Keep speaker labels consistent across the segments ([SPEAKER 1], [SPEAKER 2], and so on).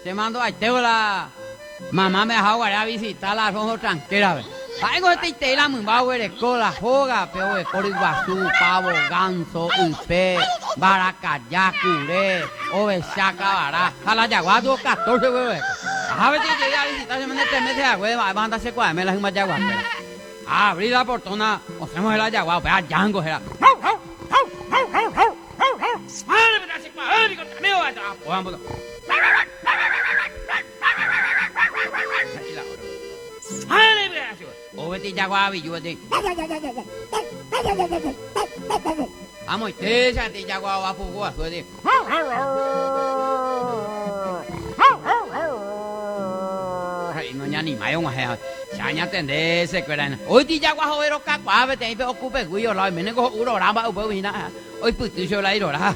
[SPEAKER 1] te mando a la mamá me dejó a visitar la rojo tranquila, ¿ves? Ay, con este tela muy bajo de cola, joga, pero de coro iguazú, pavo, ganso, upe, baracayá, curé, ovechaca, bará. A la yaguá, 14, güey. A ver si llegué a visitar, se me 3 meses de güey, va a mandarse cuadra, las mismas yaguá. Abrí la portona, mostremos la yaguá, vea, yango, era. Oveti jaguabi, juati. Vamos, esa ti jaguaba fugua, sueti. No ya ni mayo más ya. Chanya tende se quedan. Hoy ti jagua jovero capaz, te iba ocupe guio, la mene go uro ramba upo vina. Hoy putu yo la irora.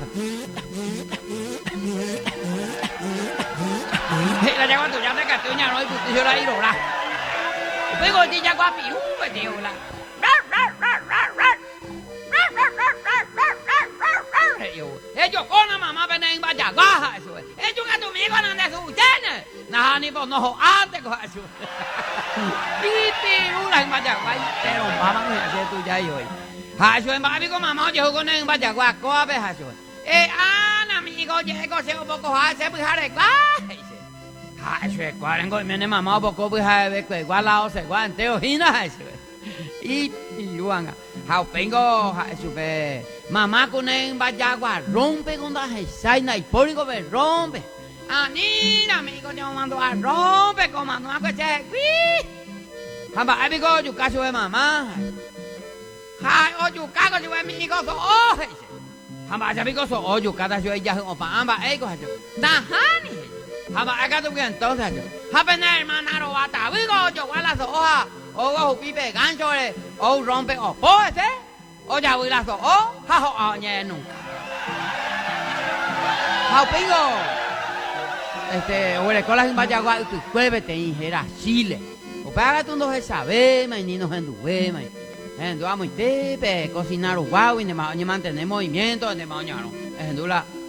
[SPEAKER 1] La jagua tu ya te catuña, hoy putu yo la irora. Pero ti ya guapi, tío la. Ellos con la mamá ven en Vallaguaja, eso es. Ellos que tu amigo no de su tene. Nah, ni por no antes con eso. Pipi, una en Vallaguaja, pero mamá no hace tu ya hoy. Hacho en babi con mamá yo con en Vallaguaja, coabe hacho. Ana amigo, llego se un poco hace pues aregua. Hacho, cuárengo mene mamá poco pues have que igual la ose guanteo hina eso. Y yuanga. Hau pengo hacho pe. Mamá con en Vallaguaja rompe con la saina y pónico me rompe. Anina amigo yo mando a rompe con mamá que se. Hamba amigo yo caso de mamá. Hai o yo cago yo mi hijo so oh. Hamba amigo so o yo cada yo ya o pa amba ego hacho. Dahani. Haba acá tu que entonces yo. Hapena hermana ro bata. Vigo yo guala so hoja. O pipe gancho o rompe o poete. O ya voy la so o jajo a oñe nunca. Hau pingo. O le colas en Vallaguaja tu cuévete injera Chile. O paga tu no se sabe, mai ni no enduwe mai. Enduamos tepe cocinar guau y ne mantener movimiento de mañana. Endula